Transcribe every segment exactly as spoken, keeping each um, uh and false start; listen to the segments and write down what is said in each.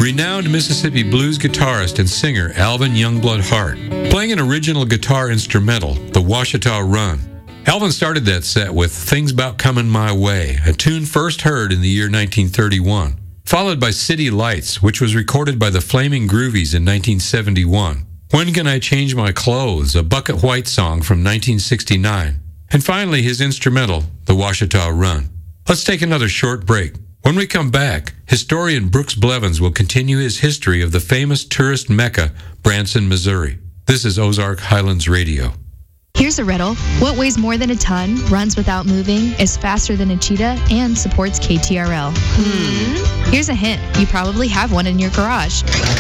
renowned Mississippi blues guitarist and singer Alvin Youngblood Hart, playing an original guitar instrumental, The Washita Run. Alvin started that set with Things 'Bout Comin' My Way, a tune first heard in the year nineteen thirty-one, followed by City Lights, which was recorded by the Flaming Groovies in nineteen seventy-one. When Can I Change My Clothes, a Bucket White song from nineteen sixty-nine. And finally, his instrumental, The Washita Run. Let's take another short break. When we come back, historian Brooks Blevins will continue his history of the famous tourist mecca, Branson, Missouri. This is Ozark Highlands Radio. Here's a riddle. What weighs more than a ton, runs without moving, is faster than a cheetah, and supports K T R L? Hmm. Here's a hint. You probably have one in your garage.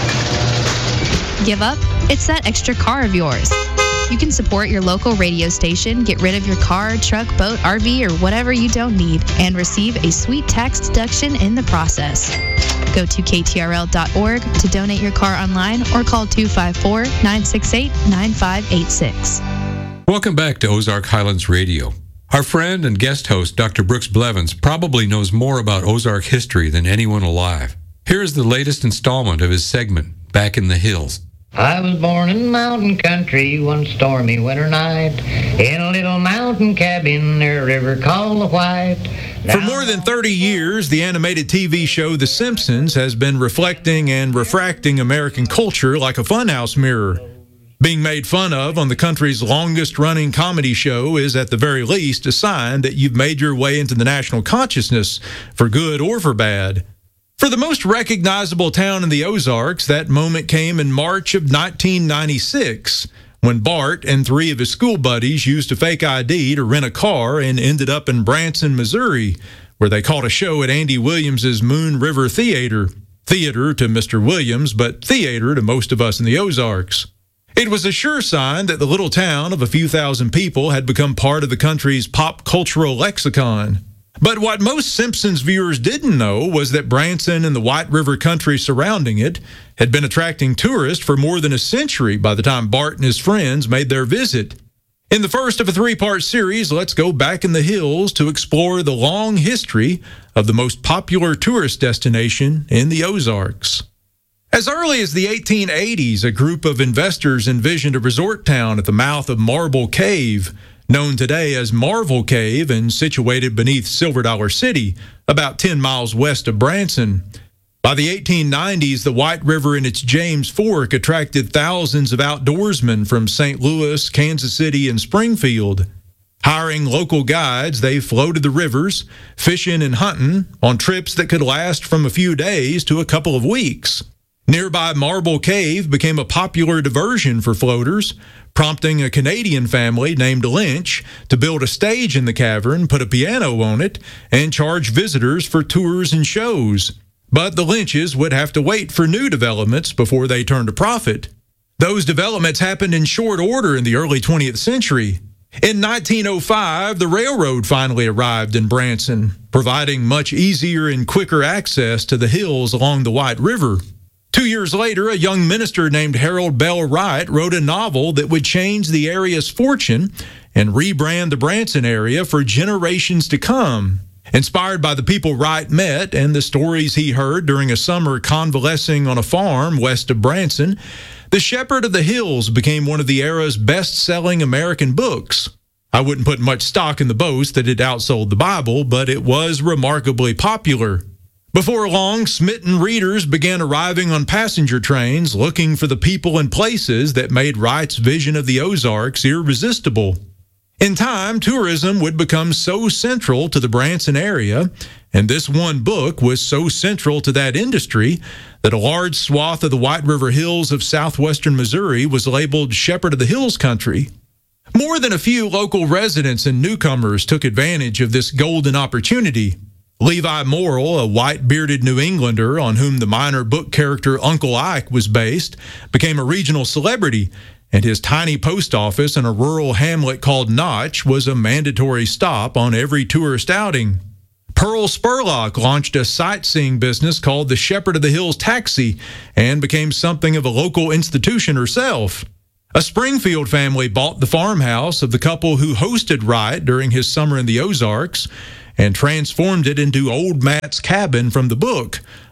Give up? It's that extra car of yours. You can support your local radio station, get rid of your car, truck, boat, R V, or whatever you don't need, and receive a sweet tax deduction in the process. Go to K T R L dot org to donate your car online or call two five four, nine six eight, nine five eight six. Welcome back to Ozark Highlands Radio. Our friend and guest host, Doctor Brooks Blevins, probably knows more about Ozark history than anyone alive. Here is the latest installment of his segment, Back in the Hills. I was born in mountain country one stormy winter night, in a little mountain cabin near a river called the White. For more than thirty years, the animated T V show The Simpsons has been reflecting and refracting American culture like a funhouse mirror. Being made fun of on the country's longest-running comedy show is, at the very least, a sign that you've made your way into the national consciousness, for good or for bad. For the most recognizable town in the Ozarks, that moment came in March of nineteen ninety-six, when Bart and three of his school buddies used a fake I D to rent a car and ended up in Branson, Missouri, where they caught a show at Andy Williams's Moon River Theater. Theater to Mister Williams, but theater to most of us in the Ozarks. It was a sure sign that the little town of a few thousand people had become part of the country's pop cultural lexicon. But what most Simpsons viewers didn't know was that Branson and the White River country surrounding it had been attracting tourists for more than a century by the time Bart and his friends made their visit. In the first of a three-part series, let's go back in the hills to explore the long history of the most popular tourist destination in the Ozarks. As early as the eighteen eighties, a group of investors envisioned a resort town at the mouth of Marble Cave, known today as Marvel Cave and situated beneath Silver Dollar City, about ten miles west of Branson. By the eighteen nineties, the White River and its James Fork attracted thousands of outdoorsmen from Saint Louis, Kansas City, and Springfield. Hiring local guides, they floated the rivers, fishing and hunting, on trips that could last from a few days to a couple of weeks. Nearby Marble Cave became a popular diversion for floaters, prompting a Canadian family named Lynch to build a stage in the cavern, put a piano on it, and charge visitors for tours and shows. But the Lynches would have to wait for new developments before they turned a profit. Those developments happened in short order in the early twentieth century. In nineteen oh five, the railroad finally arrived in Branson, providing much easier and quicker access to the hills along the White River. Two years later, a young minister named Harold Bell Wright wrote a novel that would change the area's fortune and rebrand the Branson area for generations to come. Inspired by the people Wright met and the stories he heard during a summer convalescing on a farm west of Branson, The Shepherd of the Hills became one of the era's best-selling American books. I wouldn't put much stock in the boast that it outsold the Bible, but it was remarkably popular. Before long, smitten readers began arriving on passenger trains looking for the people and places that made Wright's vision of the Ozarks irresistible. In time, tourism would become so central to the Branson area, and this one book was so central to that industry, that a large swath of the White River Hills of southwestern Missouri was labeled Shepherd of the Hills country. More than a few local residents and newcomers took advantage of this golden opportunity. Levi Morrill, a white-bearded New Englander on whom the minor book character Uncle Ike was based, became a regional celebrity, and his tiny post office in a rural hamlet called Notch was a mandatory stop on every tourist outing. Pearl Spurlock launched a sightseeing business called the Shepherd of the Hills Taxi and became something of a local institution herself. A Springfield family bought the farmhouse of the couple who hosted Wright during his summer in the Ozarks and transformed it into Old Matt's cabin from the book,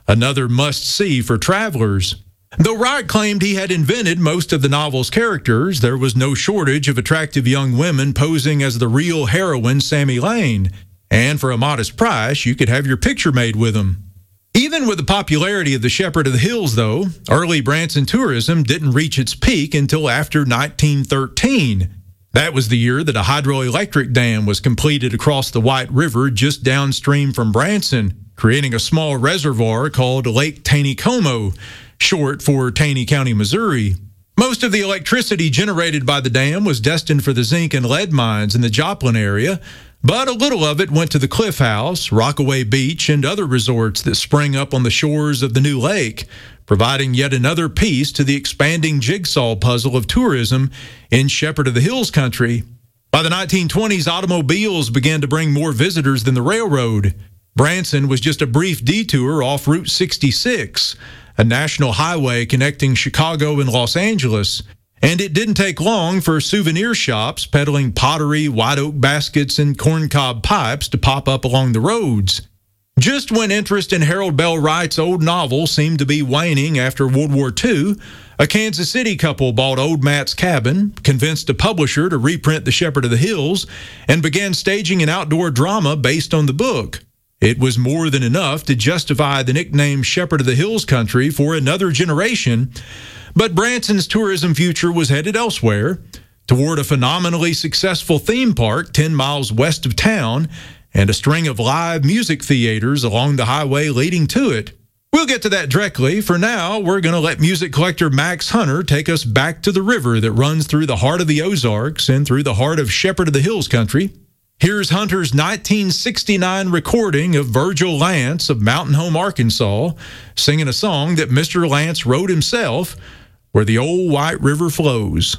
another must-see for travelers. Though Wright claimed he had invented most of the novel's characters, there was no shortage of attractive young women posing as the real heroine Sammy Lane, and for a modest price, you could have your picture made with them. Even with the popularity of the Shepherd of the Hills, though, early Branson tourism didn't reach its peak until after nineteen thirteen. That was the year that a hydroelectric dam was completed across the White River just downstream from Branson, creating a small reservoir called Lake Taneycomo, short for Taney County, Missouri. Most of the electricity generated by the dam was destined for the zinc and lead mines in the Joplin area, but a little of it went to the Cliff House, Rockaway Beach, and other resorts that sprang up on the shores of the new lake, providing yet another piece to the expanding jigsaw puzzle of tourism in Shepherd of the Hills country. By the nineteen twenties, automobiles began to bring more visitors than the railroad. Branson was just a brief detour off Route sixty-six, a national highway connecting Chicago and Los Angeles, and it didn't take long for souvenir shops peddling pottery, white oak baskets, and corncob pipes to pop up along the roads. Just when interest in Harold Bell Wright's old novel seemed to be waning after World War Two, a Kansas City couple bought Old Matt's cabin, convinced a publisher to reprint The Shepherd of the Hills, and began staging an outdoor drama based on the book. It was more than enough to justify the nickname Shepherd of the Hills country for another generation, but Branson's tourism future was headed elsewhere, toward a phenomenally successful theme park ten miles west of town and a string of live music theaters along the highway leading to it. We'll get to that directly. For now, we're going to let music collector Max Hunter take us back to the river that runs through the heart of the Ozarks and through the heart of Shepherd of the Hills country. Here's Hunter's nineteen sixty-nine recording of Virgil Lance of Mountain Home, Arkansas, singing a song that Mister Lance wrote himself, Where the Old White River Flows.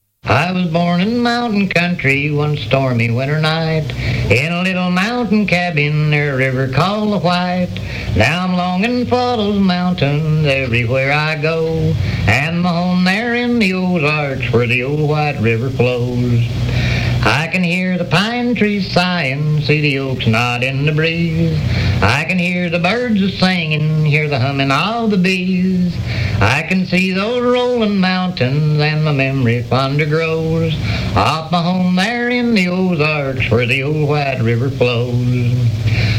I was born in mountain country one stormy winter night, in a little mountain cabin near a river called the White. Now I'm longing for those mountains everywhere I go, and my home there in the Ozarks where the old White River flows. I can hear the pine trees sighing, see the oaks nod in the breeze. I can hear the birds a singing, hear the humming of the bees. I can see those rolling mountains and my memory fonder grows of my home there in the Ozarks where the old White River flows.